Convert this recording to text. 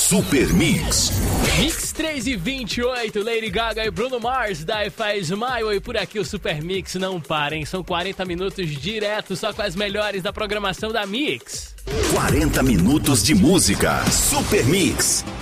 Super Mix. Mix 3h28, Lady Gaga e Bruno Mars, Die Faz My Way. Por aqui o Super Mix não para, hein? São 40 minutos direto, só com as melhores da programação da Mix. 40 minutos de música. Super Mix.